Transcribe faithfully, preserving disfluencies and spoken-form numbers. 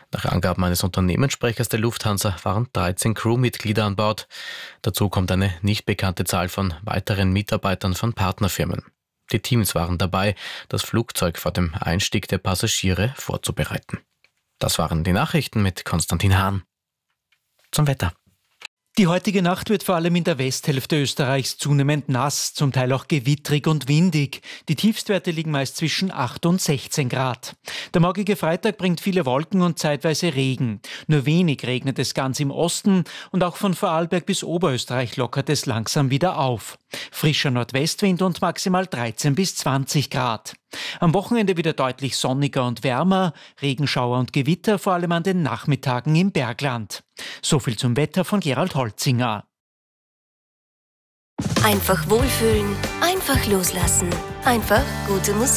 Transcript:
Nach Angaben eines Unternehmenssprechers der Lufthansa waren dreizehn Crewmitglieder an Bord. Dazu kommt eine nicht bekannte Zahl von weiteren Mitarbeitern von Partnerfirmen. Die Teams waren dabei, das Flugzeug vor dem Einstieg der Passagiere vorzubereiten. Das waren die Nachrichten mit Konstantin Hahn. Zum Wetter. Die heutige Nacht wird vor allem in der Westhälfte Österreichs zunehmend nass, zum Teil auch gewittrig und windig. Die Tiefstwerte liegen meist zwischen acht und sechzehn Grad. Der morgige Freitag bringt viele Wolken und zeitweise Regen. Nur wenig regnet es ganz im Osten und auch von Vorarlberg bis Oberösterreich lockert es langsam wieder auf. Frischer Nordwestwind und maximal dreizehn bis zwanzig Grad. Am Wochenende wieder deutlich sonniger und wärmer, Regenschauer und Gewitter, vor allem an den Nachmittagen im Bergland. So viel zum Wetter von Gerald Holzinger. Einfach wohlfühlen, einfach loslassen, einfach gute Musik.